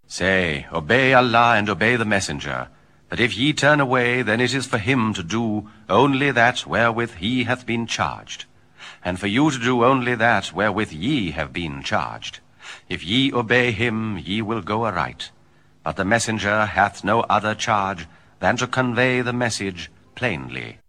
Say, obey Allah and obey the messenger. But if ye turn away, then it is for him to do only that wherewith he hath been charged, and for you to do only that wherewith ye have been charged. If ye obey him, ye will go aright. But the messenger hath no other charge than to convey the message plainly.